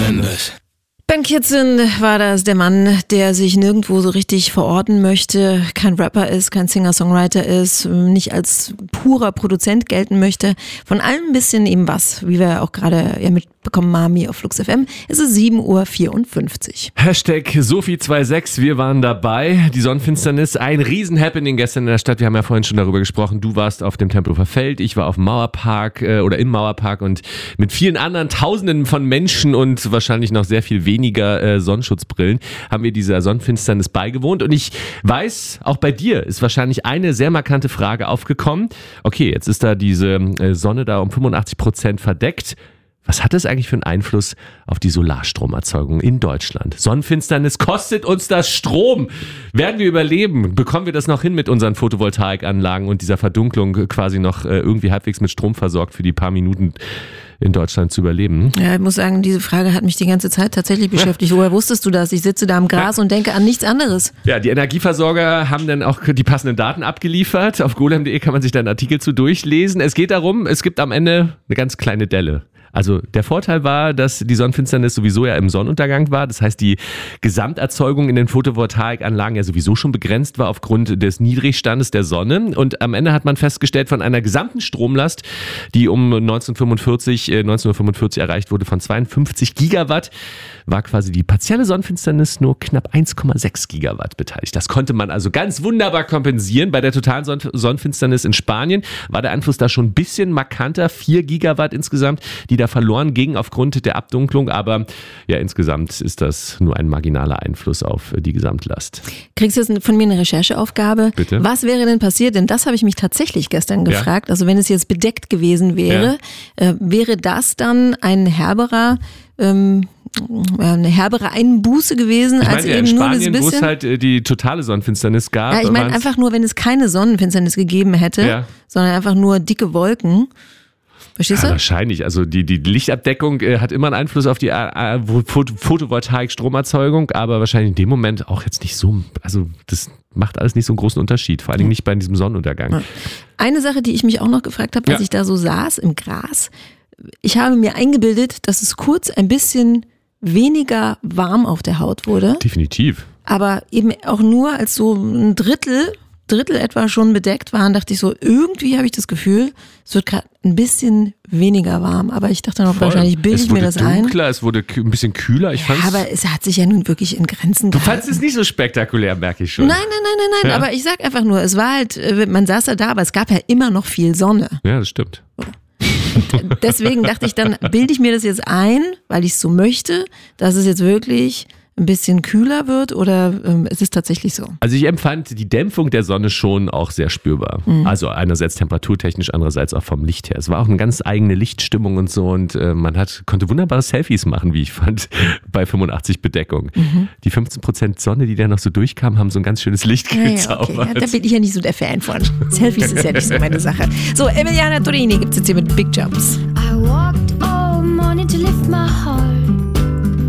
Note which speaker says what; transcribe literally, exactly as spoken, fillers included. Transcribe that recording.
Speaker 1: Mendes.
Speaker 2: Ben Kitson war das, der Mann, der sich nirgendwo so richtig verorten möchte, kein Rapper ist, kein Singer-Songwriter ist, nicht als purer Produzent gelten möchte. Von allem ein bisschen eben was, wie wir auch gerade ja mitbekommen haben hier auf Flux F M. Es ist sieben Uhr vierundfünfzig.
Speaker 3: Hashtag Sophie sechsundzwanzig, wir waren dabei. Die Sonnenfinsternis, ein Riesen-Happening gestern in der Stadt. Wir haben ja vorhin schon darüber gesprochen. Du warst auf dem Tempelhofer Feld, ich war auf dem Mauerpark äh, oder im Mauerpark und mit vielen anderen Tausenden von Menschen und wahrscheinlich noch sehr viel weniger weniger äh, Sonnenschutzbrillen, haben wir dieser Sonnenfinsternis beigewohnt. Und ich weiß, auch bei dir ist wahrscheinlich eine sehr markante Frage aufgekommen. Okay, jetzt ist da diese äh, Sonne da um fünfundachtzig Prozent verdeckt. Was hat das eigentlich für einen Einfluss auf die Solarstromerzeugung in Deutschland? Sonnenfinsternis kostet uns das Strom. Werden wir überleben? Bekommen wir das noch hin mit unseren Photovoltaikanlagen und dieser Verdunklung quasi noch äh, irgendwie halbwegs mit Strom versorgt für die paar Minuten in Deutschland zu überleben?
Speaker 2: Ja, ich muss sagen, diese Frage hat mich die ganze Zeit tatsächlich beschäftigt. Woher wusstest du das? Ich sitze da am Gras und denke an nichts anderes.
Speaker 3: Ja, die Energieversorger haben dann auch die passenden Daten abgeliefert. Auf golem punkt de kann man sich da einen Artikel zu durchlesen. Es geht darum, es gibt am Ende eine ganz kleine Delle. Also der Vorteil war, dass die Sonnenfinsternis sowieso ja im Sonnenuntergang war. Das heißt, die Gesamterzeugung in den Photovoltaikanlagen ja sowieso schon begrenzt war aufgrund des Niedrigstandes der Sonne. Und am Ende hat man festgestellt, von einer gesamten Stromlast, die um neunzehnhundertfünfundvierzig, äh, neunzehnhundertfünfundvierzig erreicht wurde, von zweiundfünfzig Gigawatt, war quasi die partielle Sonnenfinsternis nur knapp eins Komma sechs Gigawatt beteiligt. Das konnte man also ganz wunderbar kompensieren. Bei der totalen Son- Sonnenfinsternis in Spanien war der Einfluss da schon ein bisschen markanter, vier Gigawatt insgesamt, die da verloren gingen aufgrund der Abdunklung, aber ja, insgesamt ist das nur ein marginaler Einfluss auf die Gesamtlast.
Speaker 2: Kriegst du jetzt von mir eine Rechercheaufgabe?
Speaker 3: Bitte?
Speaker 2: Was wäre denn passiert? Denn das habe ich mich tatsächlich gestern gefragt. Ja. Also wenn es jetzt bedeckt gewesen wäre, ja. äh, wäre das dann ein herberer ähm, eine herbere Einbuße gewesen,
Speaker 3: ich meine,
Speaker 2: als
Speaker 3: ja,
Speaker 2: eben
Speaker 3: in
Speaker 2: nur
Speaker 3: Spanien,
Speaker 2: das bisschen.
Speaker 3: Wo es halt äh, die totale Sonnenfinsternis gab.
Speaker 2: Ja, ich meine einfach nur, wenn es keine Sonnenfinsternis gegeben hätte, ja. sondern einfach nur dicke Wolken. Verstehst du?
Speaker 3: Ja, wahrscheinlich. Also die, die Lichtabdeckung äh, hat immer einen Einfluss auf die äh, Photovoltaik-Stromerzeugung, aber wahrscheinlich in dem Moment auch jetzt nicht so, also das macht alles nicht so einen großen Unterschied, vor allen Dingen nicht bei diesem Sonnenuntergang.
Speaker 2: Eine Sache, die ich mich auch noch gefragt habe, als ja. ich da so saß im Gras, ich habe mir eingebildet, dass es kurz ein bisschen weniger warm auf der Haut wurde.
Speaker 3: Definitiv.
Speaker 2: Aber eben auch nur als so ein Drittel Drittel etwa schon bedeckt waren, dachte ich so, irgendwie habe ich das Gefühl, es wird gerade ein bisschen weniger warm. Aber ich dachte noch, Voll. wahrscheinlich bilde ich mir das
Speaker 3: dunkler,
Speaker 2: ein.
Speaker 3: Es wurde dunkler, es wurde ein bisschen kühler. Ich
Speaker 2: ja,
Speaker 3: fand's
Speaker 2: aber es hat sich ja nun wirklich in Grenzen gehalten.
Speaker 3: Du fandst es nicht so spektakulär, merke ich schon.
Speaker 2: Nein, nein, nein, nein, nein. Ja. Aber ich sag einfach nur, es war halt, man saß ja da, aber es gab ja immer noch viel Sonne.
Speaker 3: Ja, das stimmt.
Speaker 2: Und deswegen dachte ich dann, bilde ich mir das jetzt ein, weil ich es so möchte, dass es jetzt wirklich ein bisschen kühler wird oder ähm, ist es tatsächlich so?
Speaker 3: Also ich empfand die Dämpfung der Sonne schon auch sehr spürbar. Mhm. Also einerseits temperaturtechnisch, andererseits auch vom Licht her. Es war auch eine ganz eigene Lichtstimmung und so und äh, man hat, konnte wunderbare Selfies machen, wie ich fand, bei fünfundachtzig Bedeckung. Mhm. Die fünfzehn Prozent Sonne, die da noch so durchkam, haben so ein ganz schönes Licht
Speaker 2: ja,
Speaker 3: gezaubert.
Speaker 2: Ja, okay. ja, da bin ich ja nicht so der Fan von. Selfies ist ja nicht so meine Sache. So, Emiliana Torini gibt es jetzt hier mit Big Jumps.
Speaker 4: I walked all morning to lift my heart.